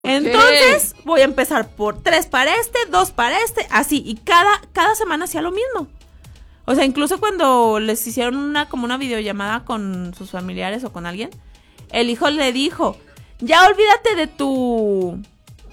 Entonces voy a empezar por 3 para este, 2 para este, así. Y cada semana hacía lo mismo. O sea, incluso cuando les hicieron una videollamada con sus familiares o con alguien, el hijo le dijo, ya olvídate de tu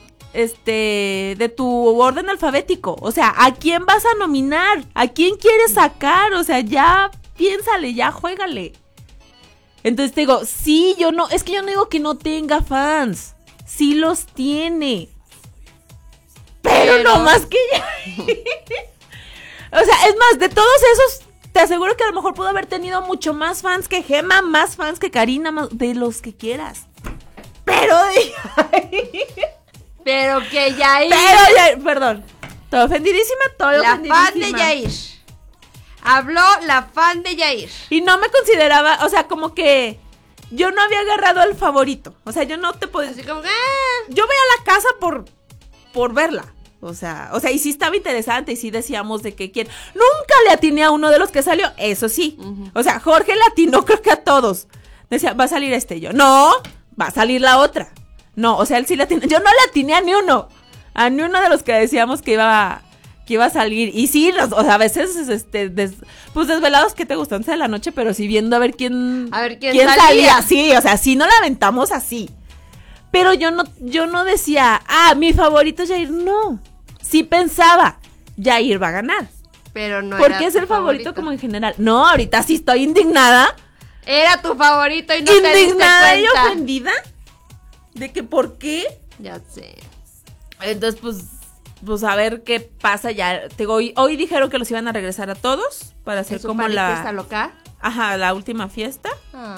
orden alfabético. O sea, ¿a quién vas a nominar? ¿A quién quieres sacar? O sea, ya piénsale, ya juégale. Entonces te digo, sí, es que yo no digo que no tenga fans. Sí los tiene. Pero no más que Yair. O sea, es más, de todos esos, te aseguro que a lo mejor pudo haber tenido mucho más fans que Gema, más fans que Karina, más de los que quieras. Pero de Yair. Pero que Yair. Pero Yair, perdón. Estoy ofendidísima, La fan de Yair. Habló la fan de Yair. Y no me consideraba, o sea, como que yo no había agarrado al favorito. O sea, yo no te podía... Así como, Yo voy a la casa por verla. O sea, y sí estaba interesante y sí decíamos de que quién. Nunca le atiné a uno de los que salió, eso sí. Uh-huh. O sea, Jorge le atinó creo que a todos. Decía, va a salir yo. No, va a salir la otra. No, o sea, él sí le atinó. Yo no le atiné a ni uno de los que decíamos que iba a salir. Y sí, o sea, a veces, pues desvelados, ¿qué te gustó? 11 de la noche, pero sí viendo a ver quién salía. Sí, o sea, sí no la aventamos así. Pero yo no decía, mi favorito es Yair, no. Sí pensaba, Yair va a ganar. Pero no porque es el favorito como en general. No, ahorita sí estoy indignada. Era tu favorito y no te diste cuenta. Indignada y ofendida. De que, ¿por qué? Ya sé. Entonces, pues a ver qué pasa ya. Hoy dijeron que los iban a regresar a todos para hacer como la fiesta local. Ajá, la última fiesta.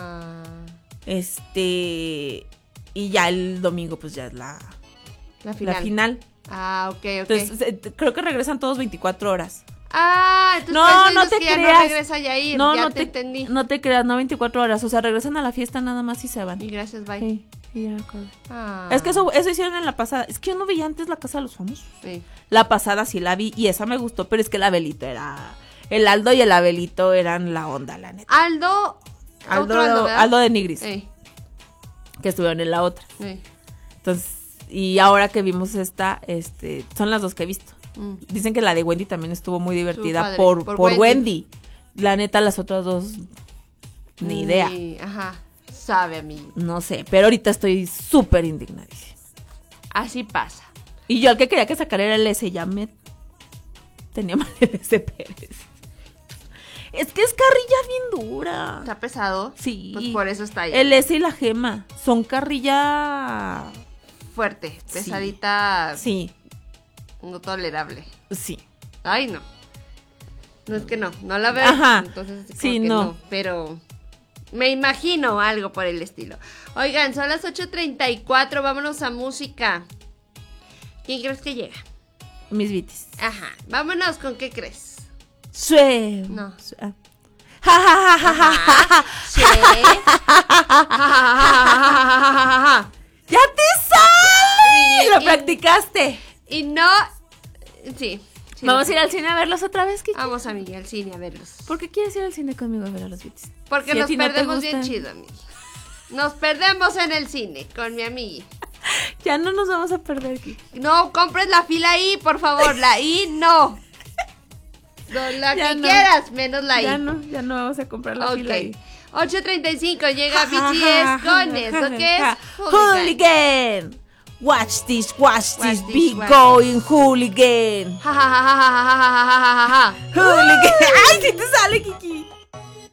Y ya el domingo pues ya es la final. Ok. Entonces creo que regresan todos 24 horas. Entonces no te creas. No regresa Yair, no te entendí. No te creas, no 24 horas. O sea, regresan a la fiesta nada más y se van. Y gracias, bye. Sí, ya, es que eso hicieron en la pasada. Es que yo no veía antes La Casa de los Famosos. Sí. La pasada sí la vi y esa me gustó, pero es que el Abelito era... El Aldo y el Abelito eran la onda, la neta. Aldo de Nigris. Sí. Que estuvieron en la otra. Sí. Entonces, y ahora que vimos esta, son las dos que he visto. Dicen que la de Wendy también estuvo muy divertida por Wendy. La neta, las otras dos, ni idea. Ajá, sabe a mí. No sé, pero ahorita estoy súper indignadísima. Así pasa. Y yo el que quería que sacara era el S, ya me tenía mal el S Pérez. Es que es carrilla bien dura. ¿Está pesado? Sí. Pues por eso está ahí. El S y la Gema son carrilla... fuerte, pesadita. Sí. No tolerable. Sí. Ay, no. No es que no la veo. Ajá. Entonces, sí, no. Pero me imagino algo por el estilo. Oigan, son las 8:34, vámonos a música. ¿Quién crees que llega? Mis Vitis. Ajá, vámonos, ¿con qué crees? Sue. No. Ja, ja, ja, ja, ja, ja. Sí. ¡Ya te sale! ¡Lo practicaste! Y no... Sí. ¿Vamos a ir al cine a verlos otra vez, Kiki? Vamos, amiga, al cine a verlos. ¿Por qué quieres ir al cine conmigo a ver a los Vitis? Porque nos perdemos bien chido, amiga. Nos perdemos en el cine con mi amiga. Ya no nos vamos a perder, Kiki. No, compres la fila I, por favor. La I, no. La ya que no. Quieras, menos la I. Ya no vamos a comprar la fila I. 8:35 llega BTS con eso que es Hooligan. Watch this, be going hooligan. Hooligan. Ay, si te sale, Kiki.